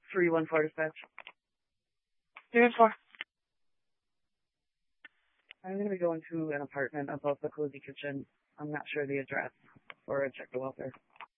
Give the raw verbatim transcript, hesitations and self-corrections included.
three one four dispatch. Three one four. I'm going to be going to an apartment above the Cozy Kitchen. I'm not sure the address, or a check the welfare.